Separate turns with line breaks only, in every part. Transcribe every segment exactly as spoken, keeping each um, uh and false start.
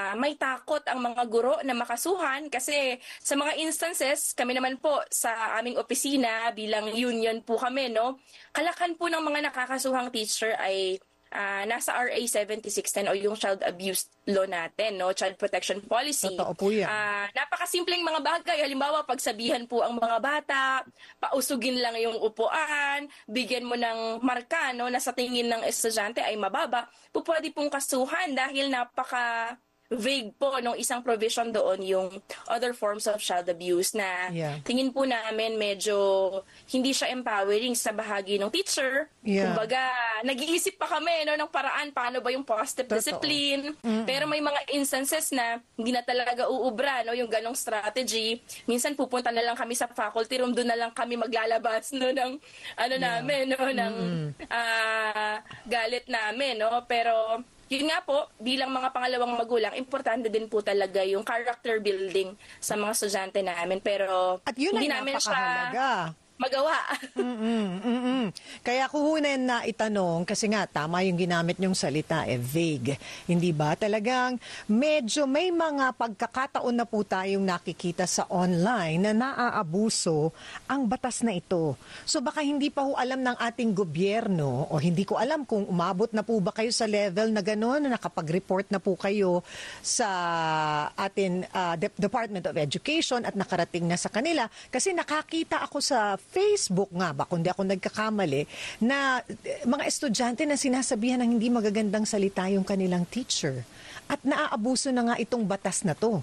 uh, may takot ang mga guro na makasuhan kasi sa mga instances, kami naman po sa aming opisina bilang union po kami, no, kalakan po ng mga nakakasuhang teacher ay Uh, nasa R A seventy-six ten o yung child abuse law natin, no, child protection policy.
Totoo po yan.
Uh, napakasimpleng mga bagay. Halimbawa, pagsabihan po ang mga bata, pausugin lang yung upuan, bigyan mo ng marka, no, na sa tingin ng estudyante ay mababa, po pwede pong kasuhan dahil napaka vague po nung isang provision doon yung other forms of child abuse na yeah. tingin po namin medyo hindi siya empowering sa bahagi ng teacher. Yeah. Kumbaga, nag-iisip pa kami no, ng paraan paano ba yung positive Totoo. discipline. Mm-hmm. Pero may mga instances na hindi na talaga uubra no, yung ganong strategy. Minsan pupunta na lang kami sa faculty room, doon na lang kami maglalabas no, ng ano yeah. namin, no, ng mm-hmm. uh, galit namin. No? Pero yun nga po, bilang mga pangalawang magulang, importante din po talaga yung character building sa mga estudyante namin. Pero
At yun
hindi
ay
namin siya magawa.
Mm-mm, mm-mm. Kaya kuhunin na itanong, kasi nga tama yung ginamit nyong salita, eh, vague. Hindi ba? Talagang medyo may mga pagkakataon na po tayong nakikita sa online na naaabuso ang batas na ito. So baka hindi pa ho alam ng ating gobyerno o hindi ko alam kung umabot na po ba kayo sa level na gano'n, na nakapag-report na po kayo sa atin uh, De- Department of Education at nakarating na sa kanila. Kasi nakakita ako sa Facebook nga ba, kundi ako nagkakamali, na mga estudyante na sinasabihan ng hindi magagandang salita yung kanilang teacher. At naaabuso na nga itong batas na to.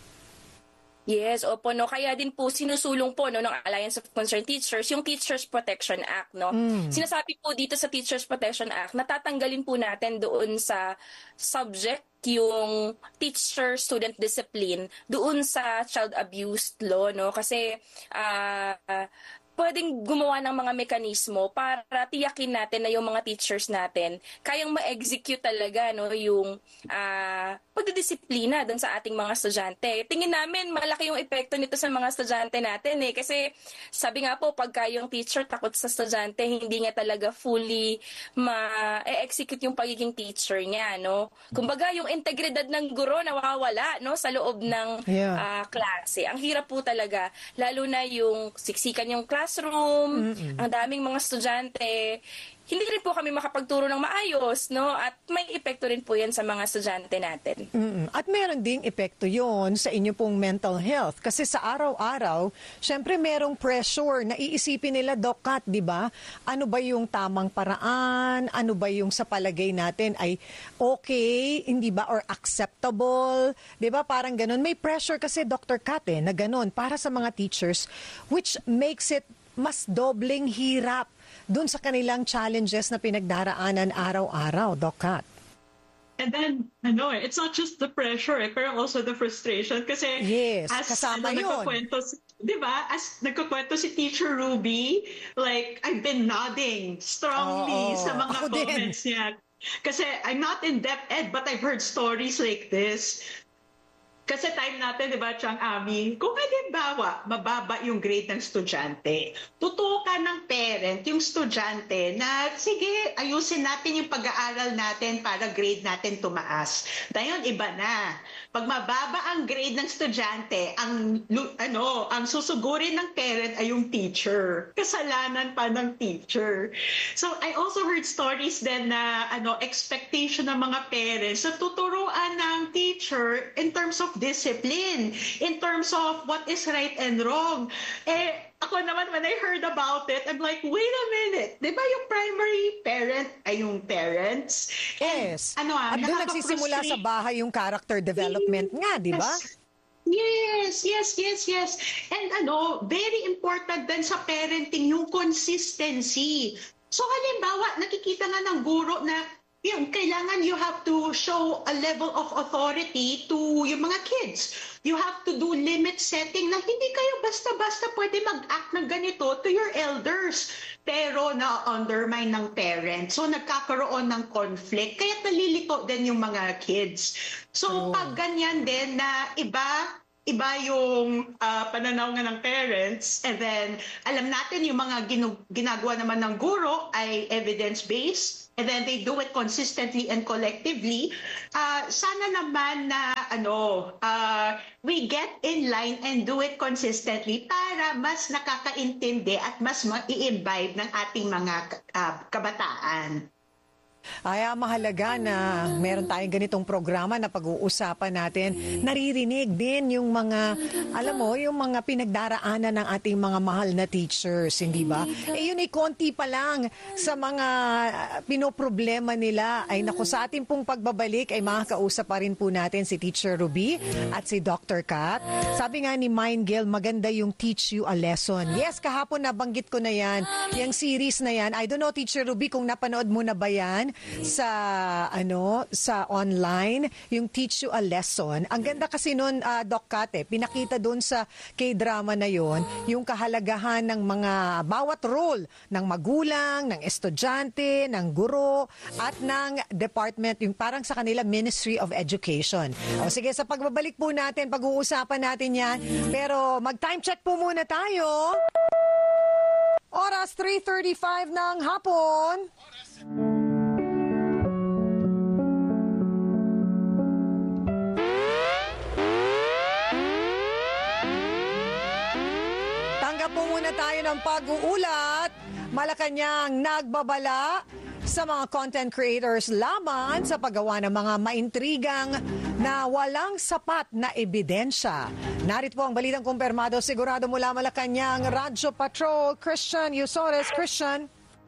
Yes, opo, no. Kaya din po sinusulong po no ng Alliance of Concerned Teachers yung Teachers Protection Act, no. Mm. Sinasabi po dito sa Teachers Protection Act, natatanggalin po natin doon sa subject yung teacher-student discipline doon sa child abuse law, no. Kasi uh, uh, pwedeng gumawa ng mga mekanismo para tiyakin natin na yung mga teachers natin kayang ma-execute talaga no yung uh, pagdidisiplina dun sa ating mga estudyante. Tingin namin malaki yung epekto nito sa mga estudyante natin eh kasi sabi nga po pagka yung teacher takot sa estudyante hindi nga talaga fully ma-execute yung pagiging teacher niya, no. Kumbaga yung integridad ng guro nawawala no sa loob ng yeah. uh, klase. Ang hirap po talaga lalo na yung siksikan yung class classroom, mm-mm. ang daming mga estudyante, hindi rin po kami makapagturo ng maayos, no? At may epekto rin po yan sa mga estudyante natin.
Mm-mm. At meron ding epekto yon sa inyo pong mental health. Kasi sa araw-araw, syempre merong pressure na iisipin nila, Doc Kat, di ba? Ano ba yung tamang paraan? Ano ba yung sa palagay natin ay okay, hindi ba? Or acceptable? Di ba? Parang ganun. May pressure kasi, Doctor Kat, eh, na ganun para sa mga teachers, which makes it mas dobleng hirap dun sa kanilang challenges na pinagdaraanan araw-araw, Doc Kat.
And then, ano eh, it's not just the pressure eh, pero also the frustration. Kasi
yes,
as
kasama
ano,
yun.
nagkukwento, di ba? As nagkukwento si Teacher Ruby, like, I've been nodding strongly oh, sa mga comments din. niya. Kasi I'm not in depth ed, but I've heard stories like this. Kasi time natin, di ba, Chang Ami, kung halimbawa, mababa yung grade ng estudyante, tutukan ng parent yung estudyante na, sige, ayusin natin yung pag-aaral natin para grade natin tumaas. Dayon, iba na. Pag mababa ang grade ng estudyante, ang, ano, ang susugurin ng parent ay yung teacher. Kasalanan pa ng teacher. So, I also heard stories then na, ano, expectation ng mga parents sa tuturuan ng teacher in terms of discipline, in terms of what is right and wrong. Eh, ako naman, when I heard about it, I'm like, wait a minute. Di ba yung primary parent ay yung parents?
Yes. And, ano, ah, at doon nagsisimula sa bahay yung character development yes. nga, di ba?
Yes, yes, yes, yes. And ano, very important din sa parenting yung consistency. So halimbawa, nakikita nga ng guro na yung kailangan you have to show a level of authority to yung mga kids. You have to do limit setting na hindi kayo basta-basta pwede mag-act ng ganito to your elders. Pero na-undermine ng parents. So nagkakaroon ng conflict. Kaya nalilito din yung mga kids. So oh. pag ganyan din na iba, iba yung uh, pananaw nga ng parents, and then alam natin yung mga ginu- ginagawa naman ng guro ay evidence-based. and then they do it consistently and collectively, uh, sana naman na ano, uh, we get in line and do it consistently para mas nakakaintindi at mas ma-i-imbibe ng ating mga uh, kabataan.
Kaya mahalaga na meron tayong ganitong programa na pag-uusapan natin. Naririnig din yung mga, alam mo, yung mga pinagdaraanan ng ating mga mahal na teachers, hindi ba? Eh yun ay konti pa lang sa mga pinoproblema nila. Ay naku, sa ating pong pagbabalik ay makakausap pa rin po natin si Teacher Ruby at si Doctor Kat. Sabi nga ni Mind Gill, maganda yung Teach You a Lesson. Yes, kahapon nabanggit ko na yan. Yung series na yan. I don't know, Teacher Ruby, kung napanood mo na ba yan sa ano sa online, yung Teach You a Lesson. Ang ganda kasi noon, uh, Doc Kate, pinakita doon sa K-drama na yon yung kahalagahan ng mga bawat role ng magulang, ng estudyante, ng guro at ng department, yung parang sa kanila Ministry of Education. O sige, sa pagbabalik po natin, pag-uusapan natin yan. Pero mag-time check po muna tayo. Oras three thirty-five ng hapon. Po muna tayo ng pag-uulat. Malacanang nagbabala sa mga content creators laban sa paggawa ng mga maintrigang na walang sapat na ebidensya. Narito po ang balitang kumpirmado sigurado mula Malacanang, Radyo Patrol, Christian Yusores. Christian.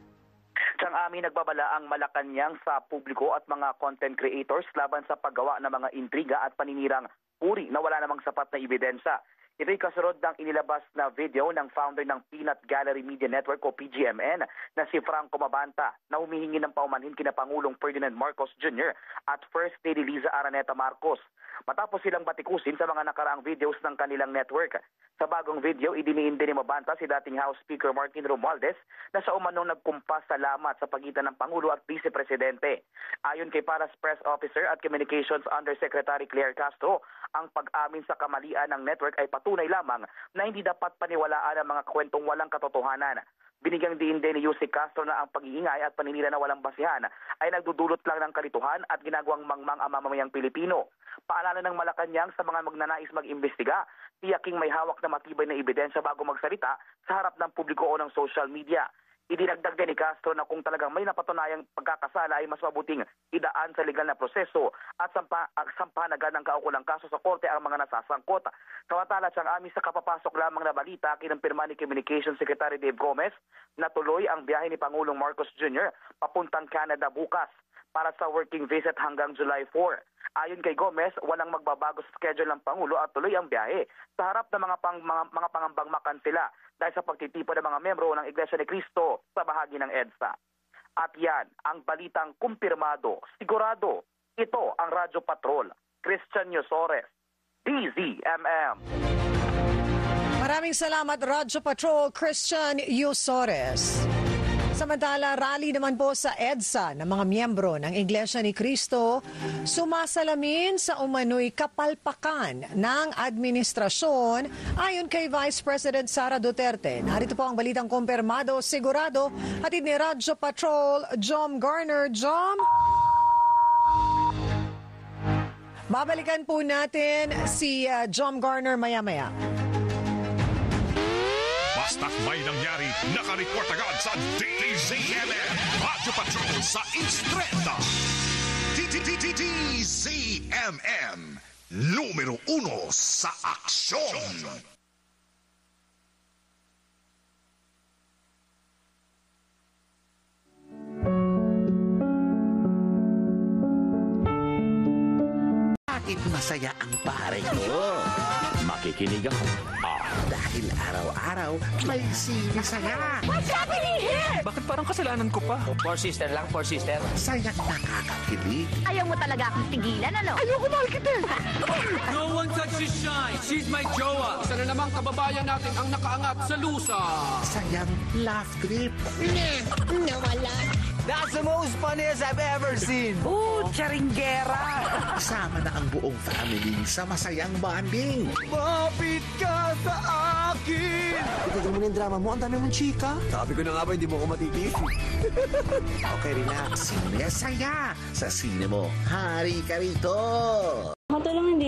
Siyang amin nagbabala ang Malacanang sa publiko at mga content creators laban sa paggawa ng mga intriga at paninirang puri na wala namang sapat na ebidensya. Ito'y kasunod ng inilabas na video ng founder ng Peanut Gallery Media Network o P G M N na si Franco Mabanta na humihingi ng paumanhin kina Pangulong Ferdinand Marcos Junior at First Lady Liza Araneta Marcos. Matapos silang batikusin sa mga nakaraang videos ng kanilang network. Sa bagong video, idiniin din ni Mabanta si dating House Speaker Martin Romualdez na sa umanong nagkumpas salamat sa pagitan ng Pangulo at Vice Presidente. Ayon kay Paras Press Officer at Communications Undersecretary Claire Castro, ang pag-amin sa kamalian ng network ay patunay lamang na hindi dapat paniwalaan ang mga kwentong walang katotohanan. Binigyang diin din ni Yusek Castro na ang pag-iingay at paninira na walang basihan ay nagdudulot lang ng kalituhan at ginagawang mangmang ang mamamayang Pilipino. Paalala ng Malacanang sa mga magnanais mag-imbestiga, tiyaking may hawak na matibay na ebidensya bago magsalita sa harap ng publiko o ng social media. Idinagdag din ni Castro na kung talagang may napatunayang pagkakasala ay mas mabuting idaan sa legal na proseso at sampa, sampanagan ng kaukulang kaso sa korte ang mga nasasangkot. Samantala siyang amin sa kapapasok lamang na balita, kinampirma ni Communications Secretary Dave Gomez na tuloy ang biyahe ni Pangulong Marcos Junior papuntang Canada bukas para sa working visit hanggang July fourth. Ayon kay Gomez, walang magbabago sa schedule ng Pangulo at tuloy ang biyahe sa harap ng mga, pang, mga, mga pangambang makansela dahil sa pagtitipon ng mga membro ng Iglesia ni Cristo sa bahagi ng EDSA. At yan ang balitang kumpirmado. Sigurado, ito ang Radyo Patrol. Christian Yusores, D Z M M.
Maraming salamat, Radyo Patrol, Christian Yusores. Samantala, rally naman po sa EDSA ng mga miyembro ng Iglesia ni Cristo sumasalamin sa umano'y kapalpakan ng administrasyon ayon kay Vice President Sara Duterte. Narito po ang balitang kumpirmado, sigurado, hatid ni Radyo Patrol, Jom Garner. Jom? Babalikan po natin si uh, Jom Garner maya-maya.
Basta't may nangyari, nakareport agad sa D Z M M. Radyo Patrol sa Instreta. D Z M M. Numero uno sa aksyon.
Bakit masaya ang pare ko? Makikinig ako. Ah, dahil araw-araw may sinisaya.
What's happening here?
Bakit parang kasalanan ko pa?
Poor sister lang, poor sister.
Sayang nakakakilig.
Ayaw mo talaga akong tigilan, ano?
Ayoko mahal kita.
No one touches shine. She's my jowa. Sana
namang kababayan natin ang nakaangat sa lusa.
Sayang laugh trip.
That's the most funniest I've ever seen.
Oh, charinggera! Isama na ang buong family sa masayang bonding.
Mapit ka sa akin! Tignan mo na yung drama mo, ang dami mong chika. Sabi ko na nga ba, hindi mo ko matitiis. Okay, relax.
Sine saya sa sine mo. Hari ka rito!
Matulong hindi